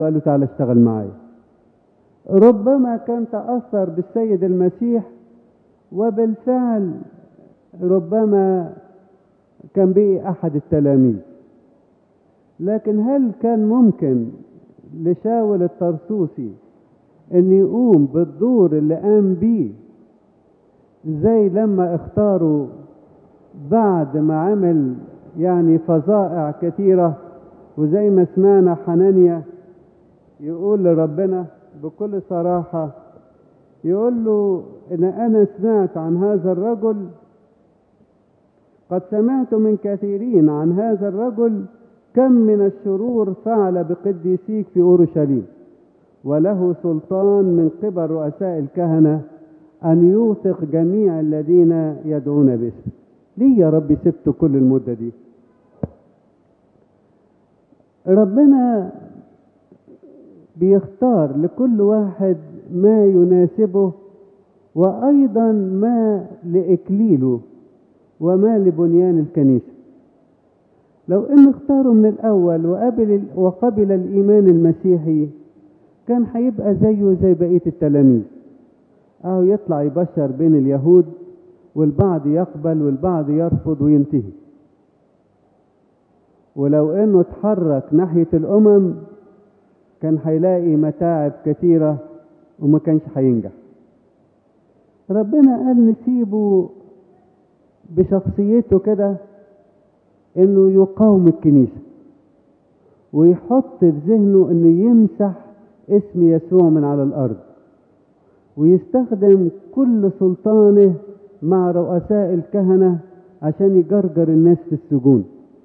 وقال له تعالى اشتغل معايا. ربما كان تأثر بالسيد المسيح، وبالفعل ربما كان بقي أحد التلاميذ. لكن هل كان ممكن لشاول الطرسوسي أن يقوم بالدور اللي قام بيه زي لما اختاروا بعد ما عمل يعني فظائع كثيرة؟ وزي ما سمعنا حنانيا يقول لربنا بكل صراحة، يقول له إن أنا سمعت عن هذا الرجل، قد سمعت من كثيرين عن هذا الرجل كم من الشرور فعل بقديسيك في أورشليم، وله سلطان من قبل رؤساء الكهنة أن يوثق جميع الذين يدعون باسمه. ليه يا رب سبت كل المدة دي؟ ربنا بيختار لكل واحد ما يناسبه، وأيضا ما لإكليله وما لبنيان الكنيسة. لو إن اختاره من الأول وقبل الإيمان المسيحي كان هيبقى زيه زي بقية التلاميذ، أو يطلع يبشر بين اليهود، والبعض يقبل والبعض يرفض وينتهي. ولو إنه اتحرك ناحية الأمم كان هيلاقي متاعب كثيرة وما كانش هينجح. ربنا قال نسيبه بشخصيته كده انه يقاوم الكنيسة، ويحط في ذهنه انه يمسح اسم يسوع من على الارض، ويستخدم كل سلطانه مع رؤساء الكهنة عشان يجرجر الناس في السجون،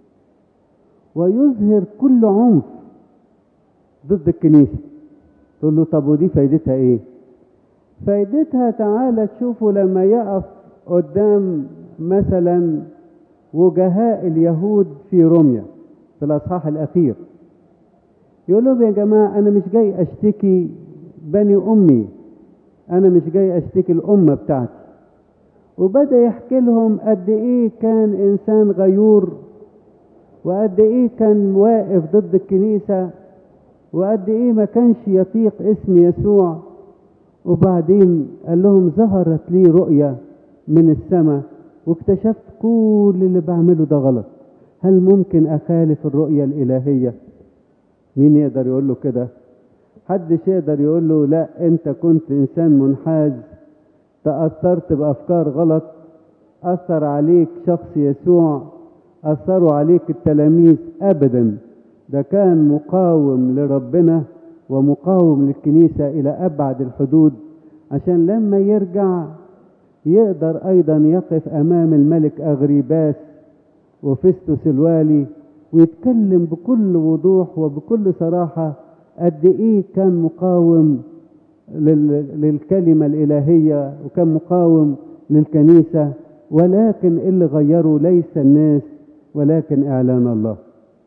ويظهر كل عنف ضد الكنيسة. تقول له طب ودي فايدتها ايه؟ فايدتها تعالى تشوفوا لما يقف قدام مثلا وجهاء اليهود في روميا في الأصحاح الأخير، يقول لهم يا جماعة أنا مش جاي أشتكي بني أمي، أنا مش جاي أشتكي الأمة بتاعتي. وبدأ يحكي لهم قد إيه كان إنسان غيور، وقد إيه كان واقف ضد الكنيسة، وقد إيه ما كانش يطيق اسم يسوع. وبعدين قال لهم ظهرت لي رؤية من السماء واكتشفت كل اللي بعمله ده غلط. هل ممكن أخالف الرؤية الإلهية؟ مين يقدر يقول له كده؟ حدش يقدر يقول له لا أنت كنت إنسان منحاز، تأثرت بأفكار غلط، أثر عليك شخص يسوع، أثروا عليك التلاميذ. أبدا، ده كان مقاوم لربنا ومقاوم للكنيسة إلى أبعد الحدود، عشان لما يرجع يقدر أيضا يقف أمام الملك أغريباس وفستس الوالي ويتكلم بكل وضوح وبكل صراحة قد إيه كان مقاوم للكلمة الإلهية، وكان مقاوم للكنيسة. ولكن اللي غيره ليس الناس ولكن إعلان الله.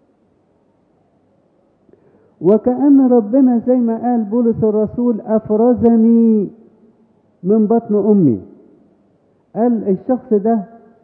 وكأن ربنا زي ما قال بولس الرسول أفرزني من بطن أمي، قال الشخص ده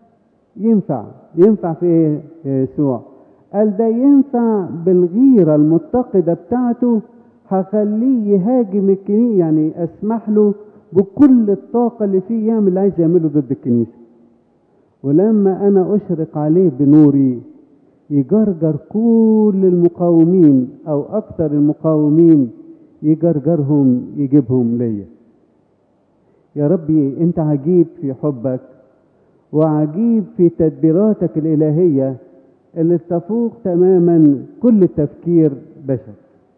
ينفع في إيه يسوع؟ قال ده ينفع بالغيرة المتقدة بتاعته، هخليه يهاجم الكنيسة، يعني أسمح له بكل الطاقة اللي فيه يعمل اللي عايز يعمله ضد الكنيسة. ولما أنا أشرق عليه بنوري يجرجر كل المقاومين أو أكثر المقاومين، يجرجرهم يجيبهم ليا. يا ربي أنت عجيب في حبك، وعجيب في تدبيراتك الإلهية اللي تفوق تماما كل تفكير بشر.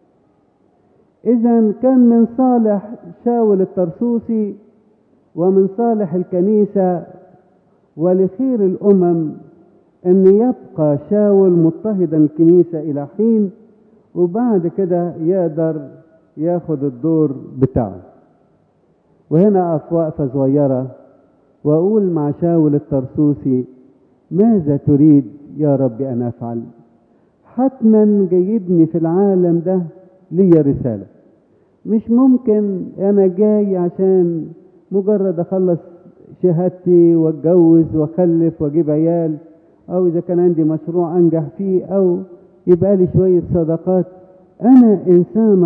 إذن كان من صالح شاول الطرسوسي ومن صالح الكنيسة ولخير الأمم أن يبقى شاول مضطهدا الكنيسة إلى حين، وبعد كده يقدر ياخد الدور بتاعه. وهنا أقف وقفة صغيرة وأقول مع شاول الطرسوسي: ماذا تريد يا رب أن أفعل؟ حتما جايبني في العالم ده لي رسالة. مش ممكن أنا جاي عشان مجرد أخلص شهادتي واتجوز واخلف واجيب عيال، او اذا كان عندي مشروع انجح فيه، او يبقى لي شوية صدقات. أنا إنسان